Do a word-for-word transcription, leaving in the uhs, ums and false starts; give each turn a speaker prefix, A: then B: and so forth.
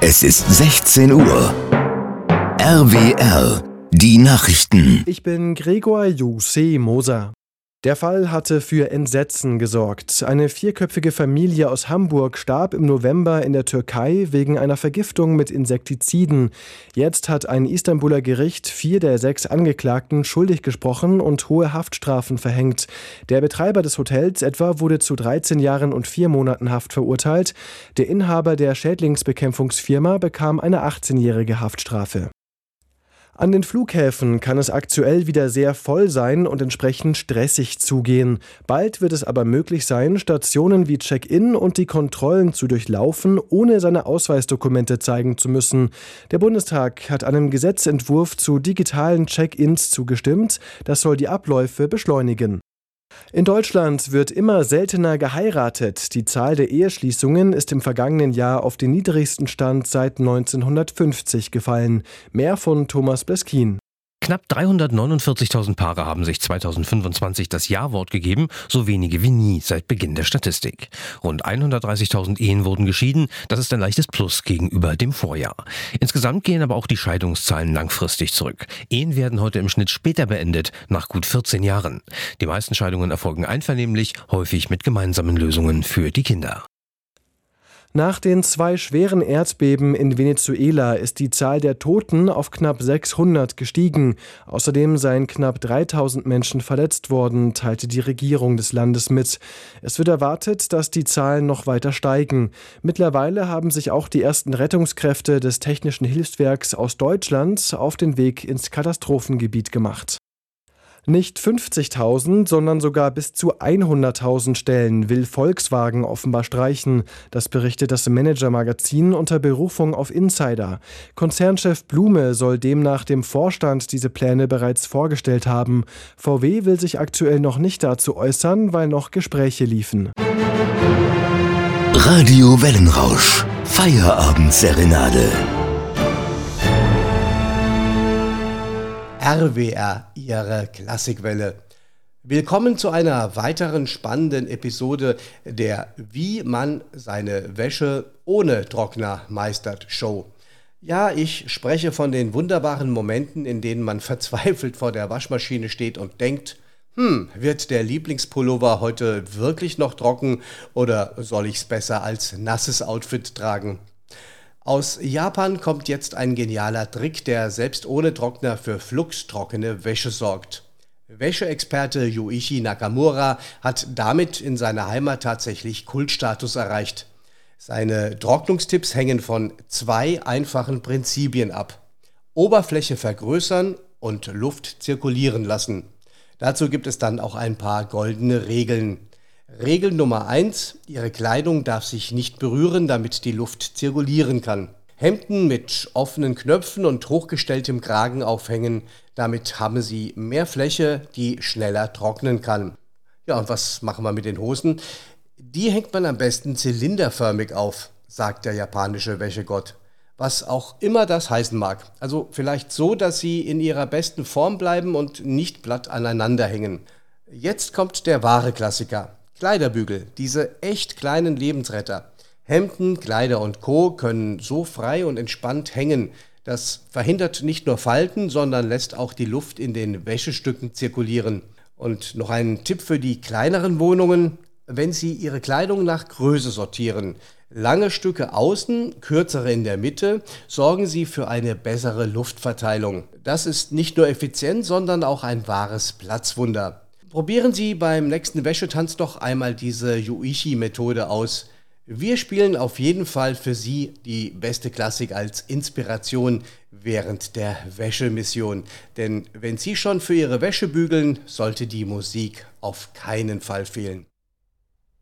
A: Es ist sechzehn Uhr. R W R, die Nachrichten.
B: Ich bin Gregor Jussi Moser. Der Fall hatte für Entsetzen gesorgt. Eine vierköpfige Familie aus Hamburg starb im November in der Türkei wegen einer Vergiftung mit Insektiziden. Jetzt hat ein Istanbuler Gericht vier der sechs Angeklagten schuldig gesprochen und hohe Haftstrafen verhängt. Der Betreiber des Hotels etwa wurde zu dreizehn Jahren und vier Monaten Haft verurteilt. Der Inhaber der Schädlingsbekämpfungsfirma bekam eine achtzehnjährige Haftstrafe. An den Flughäfen kann es aktuell wieder sehr voll sein und entsprechend stressig zugehen. Bald wird es aber möglich sein, Stationen wie Check-in und die Kontrollen zu durchlaufen, ohne seine Ausweisdokumente zeigen zu müssen. Der Bundestag hat einem Gesetzentwurf zu digitalen Check-ins zugestimmt. Das soll die Abläufe beschleunigen. In Deutschland wird immer seltener geheiratet. Die Zahl der Eheschließungen ist im vergangenen Jahr auf den niedrigsten Stand seit neunzehnhundertfünfzig gefallen. Mehr von Thomas Bleskin.
C: Knapp dreihundertneunundvierzigtausend Paare haben sich zweitausendfünfundzwanzig das Ja-Wort gegeben, so wenige wie nie seit Beginn der Statistik. Rund hundertdreißigtausend Ehen wurden geschieden, das ist ein leichtes Plus gegenüber dem Vorjahr. Insgesamt gehen aber auch die Scheidungszahlen langfristig zurück. Ehen werden heute im Schnitt später beendet, nach gut vierzehn Jahren. Die meisten Scheidungen erfolgen einvernehmlich, häufig mit gemeinsamen Lösungen für die Kinder.
B: Nach den zwei schweren Erdbeben in Venezuela ist die Zahl der Toten auf knapp sechshundert gestiegen. Außerdem seien knapp dreitausend Menschen verletzt worden, teilte die Regierung des Landes mit. Es wird erwartet, dass die Zahlen noch weiter steigen. Mittlerweile haben sich auch die ersten Rettungskräfte des Technischen Hilfswerks aus Deutschland auf den Weg ins Katastrophengebiet gemacht. Nicht fünfzigtausend, sondern sogar bis zu hunderttausend Stellen will Volkswagen offenbar streichen. Das berichtet das Manager-Magazin unter Berufung auf Insider. Konzernchef Blume soll demnach dem Vorstand diese Pläne bereits vorgestellt haben. V W will sich aktuell noch nicht dazu äußern, weil noch Gespräche liefen.
A: Radio Wellenrausch. Feierabendserenade.
D: R W R, Ihre Klassikwelle. Willkommen zu einer weiteren spannenden Episode der Wie man seine Wäsche ohne Trockner meistert Show. Ja, ich spreche von den wunderbaren Momenten, in denen man verzweifelt vor der Waschmaschine steht und denkt, hm, wird der Lieblingspullover heute wirklich noch trocken oder soll ich's besser als nasses Outfit tragen? Aus Japan kommt jetzt ein genialer Trick, der selbst ohne Trockner für fluxtrockene Wäsche sorgt. Wäscheexperte Yuichi Nakamura hat damit in seiner Heimat tatsächlich Kultstatus erreicht. Seine Trocknungstipps hängen von zwei einfachen Prinzipien ab: Oberfläche vergrößern und Luft zirkulieren lassen. Dazu gibt es dann auch ein paar goldene Regeln. Regel Nummer eins: Ihre Kleidung darf sich nicht berühren, damit die Luft zirkulieren kann. Hemden mit offenen Knöpfen und hochgestelltem Kragen aufhängen, damit haben Sie mehr Fläche, die schneller trocknen kann. Ja, und was machen wir mit den Hosen? Die hängt man am besten zylinderförmig auf, sagt der japanische Wäschegott. Was auch immer das heißen mag. Also vielleicht so, dass sie in ihrer besten Form bleiben und nicht platt aneinander hängen. Jetzt kommt der wahre Klassiker. Kleiderbügel, diese echt kleinen Lebensretter. Hemden, Kleider und Co. können so frei und entspannt hängen. Das verhindert nicht nur Falten, sondern lässt auch die Luft in den Wäschestücken zirkulieren. Und noch ein Tipp für die kleineren Wohnungen: Wenn Sie Ihre Kleidung nach Größe sortieren, lange Stücke außen, kürzere in der Mitte, sorgen Sie für eine bessere Luftverteilung. Das ist nicht nur effizient, sondern auch ein wahres Platzwunder. Probieren Sie beim nächsten Wäschetanz doch einmal diese Yuichi-Methode aus. Wir spielen auf jeden Fall für Sie die beste Klassik als Inspiration während der Wäschemission. Denn wenn Sie schon für Ihre Wäsche bügeln, sollte die Musik auf keinen Fall fehlen.